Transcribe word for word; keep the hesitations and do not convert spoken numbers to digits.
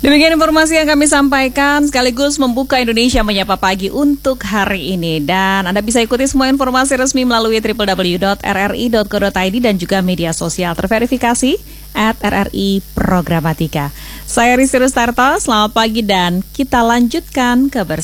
Demikian informasi yang kami sampaikan sekaligus membuka Indonesia Menyapa Pagi untuk hari ini. Dan Anda bisa ikuti semua informasi resmi melalui w w w dot r r i dot co dot i d dan juga media sosial terverifikasi at R R I Programatika. Saya Rizky Rustarto, selamat pagi dan kita lanjutkan kebersamaan.